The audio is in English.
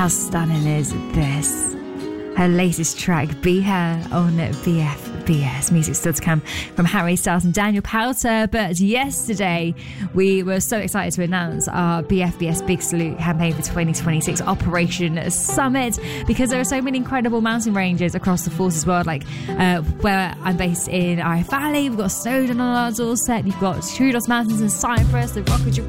How stunning is this? Her latest track, Be Her, on BFBS. Music still to come from Harry Styles and Daniel Powter. But yesterday, we were so excited to announce our BFBS Big Salute campaign for 2026 Operation Summit, because there are so many incredible mountain ranges across the Forces world. Like where I'm based in Ire Valley, we've got Snowdon on our doorstep. You've got Troodos Mountains in Cyprus, the Rock of